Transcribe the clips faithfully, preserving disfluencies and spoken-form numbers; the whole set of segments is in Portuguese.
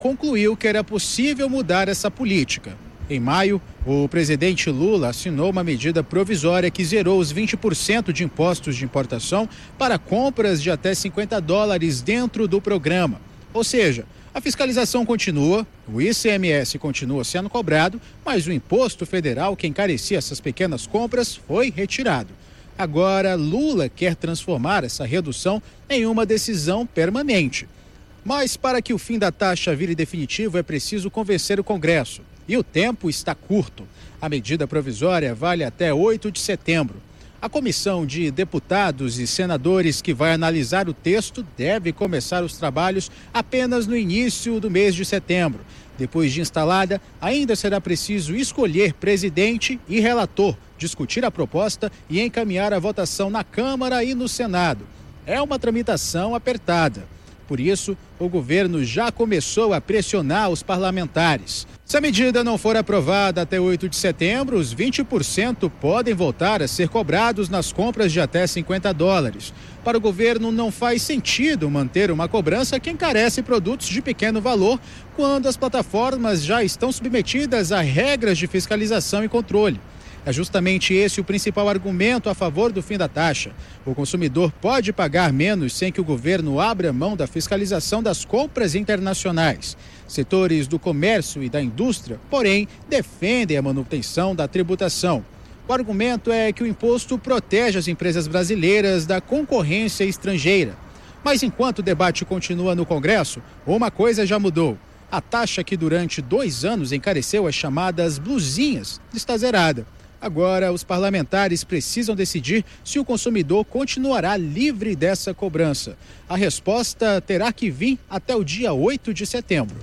concluiu que era possível mudar essa política. Em maio, o presidente Lula assinou uma medida provisória que zerou os vinte por cento de impostos de importação para compras de até cinquenta dólares dentro do programa. Ou seja, a fiscalização continua, o I C M S continua sendo cobrado, mas o imposto federal que encarecia essas pequenas compras foi retirado. Agora, Lula quer transformar essa redução em uma decisão permanente. Mas para que o fim da taxa vire definitivo é preciso convencer o Congresso. E o tempo está curto. A medida provisória vale até oito de setembro. A comissão de deputados e senadores que vai analisar o texto deve começar os trabalhos apenas no início do mês de setembro. Depois de instalada, ainda será preciso escolher presidente e relator, discutir a proposta e encaminhar a votação na Câmara e no Senado. É uma tramitação apertada. Por isso, o governo já começou a pressionar os parlamentares. Se a medida não for aprovada até oito de setembro, os vinte por cento podem voltar a ser cobrados nas compras de até cinquenta dólares. Para o governo, não faz sentido manter uma cobrança que encarece produtos de pequeno valor quando as plataformas já estão submetidas a regras de fiscalização e controle. É justamente esse o principal argumento a favor do fim da taxa. O consumidor pode pagar menos sem que o governo abra mão da fiscalização das compras internacionais. Setores do comércio e da indústria, porém, defendem a manutenção da tributação. O argumento é que o imposto protege as empresas brasileiras da concorrência estrangeira. Mas enquanto o debate continua no Congresso, uma coisa já mudou. A taxa que durante dois anos encareceu as chamadas blusinhas está zerada. Agora, os parlamentares precisam decidir se o consumidor continuará livre dessa cobrança. A resposta terá que vir até o dia oito de setembro.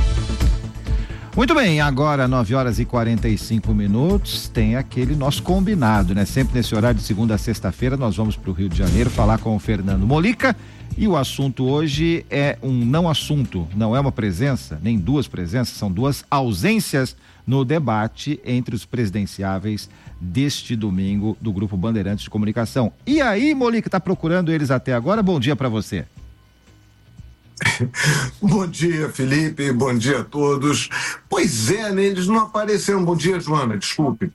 Muito bem, agora nove horas e quarenta e cinco minutos, tem aquele nosso combinado, né? Sempre nesse horário de segunda a sexta-feira nós vamos para o Rio de Janeiro falar com o Fernando Molica. E o assunto hoje é um não assunto, não é uma presença, nem duas presenças, são duas ausências no debate entre os presidenciáveis deste domingo do Grupo Bandeirantes de Comunicação. E aí, Molica, tá procurando eles até agora? Bom dia para você. Bom dia, Felipe, bom dia a todos. Pois é, né, eles não apareceram. Bom dia, Joana, desculpe.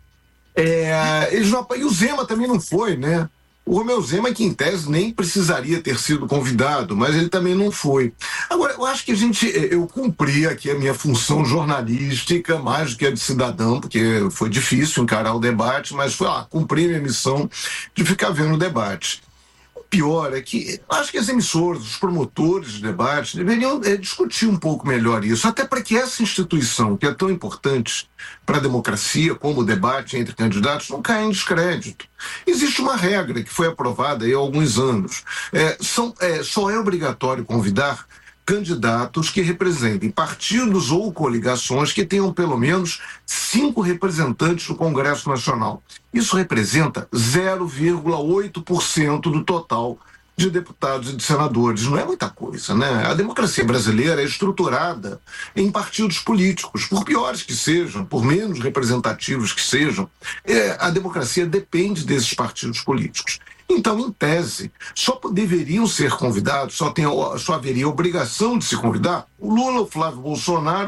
É, eles não, e o Zema também não foi, né? O Romeu Zema, que em tese nem precisaria ter sido convidado, mas ele também não foi. Agora, eu acho que a gente, eu cumpri aqui a minha função jornalística, mais do que a de cidadão, porque foi difícil encarar o debate, mas foi lá, cumpri minha missão de ficar vendo o debate. O pior é que eu acho que as emissoras, os promotores de debate deveriam é, discutir um pouco melhor isso, até para que essa instituição, que é tão importante para a democracia, como o debate entre candidatos, não caia em descrédito. Existe uma regra que foi aprovada há alguns anos. É, são, é, só é obrigatório convidar candidatos que representem partidos ou coligações que tenham pelo menos cinco representantes no Congresso Nacional. Isso representa zero vírgula oito por cento do total de deputados e de senadores. Não é muita coisa, né? A democracia brasileira é estruturada em partidos políticos, por piores que sejam, por menos representativos que sejam. É, a democracia depende desses partidos políticos. Então, em tese, só deveriam ser convidados, só, tem, só haveria obrigação de se convidar o Lula, o Flávio Bolsonaro,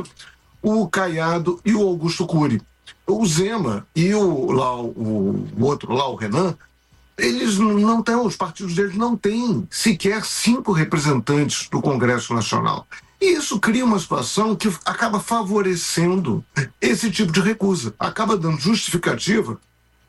o Caiado e o Augusto Cury. O Zema e o, lá, o, o outro lá, o Renan, eles não têm, os partidos deles não têm sequer cinco representantes do Congresso Nacional. E isso cria uma situação que acaba favorecendo esse tipo de recusa, acaba dando justificativa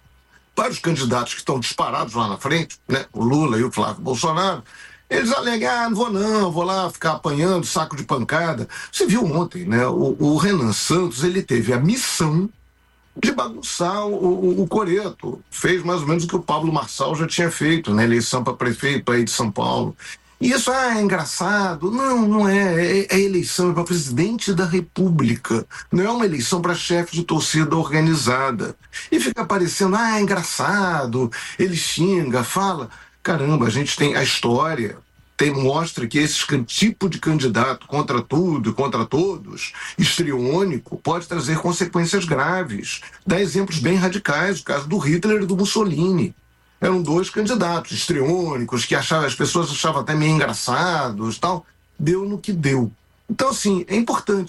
para os candidatos que estão disparados lá na frente, né, o Lula e o Flávio Bolsonaro. Eles alegam, ah, não vou não, vou lá ficar apanhando saco de pancada. Você viu ontem, né, o, o Renan Santos, ele teve a missão de bagunçar o, o, o coreto. Fez mais ou menos o que o Pablo Marçal já tinha feito na eleição para prefeito aí de São Paulo. E isso ah, é engraçado. Não, não é. É, é eleição para presidente da República. Não é uma eleição para chefe de torcida organizada. E fica parecendo, ah, é engraçado. Ele xinga, fala. Caramba, a gente tem a história. Tem, mostra que esse tipo de candidato contra tudo e contra todos, histriônico, pode trazer consequências graves. Dá exemplos bem radicais, o caso do Hitler e do Mussolini. Eram dois candidatos histriônicos, que achavam, as pessoas achavam até meio engraçados, tal. Deu no que deu. Então, assim, é importante.